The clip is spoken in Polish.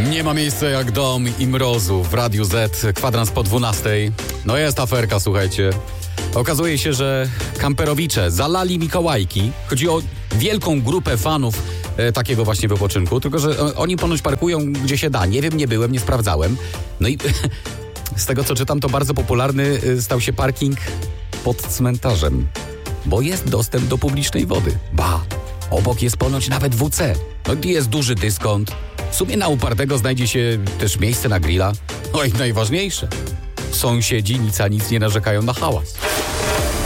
Nie ma miejsca jak dom i mrozu w Radiu Z, kwadrans po 12. No jest aferka, słuchajcie. Okazuje się, że kamperowicze zalali Mikołajki. Chodzi o wielką grupę fanów takiego właśnie wypoczynku, tylko że oni ponoć parkują gdzie się da. Nie wiem, nie byłem, nie sprawdzałem. No i z tego co czytam, to bardzo popularny stał się parking pod cmentarzem, bo jest dostęp do publicznej wody. Ba, obok jest ponoć nawet WC. No i jest duży dyskont. W sumie na upartego znajdzie się też miejsce na grilla. No i najważniejsze, sąsiedzi nic nie narzekają na hałas.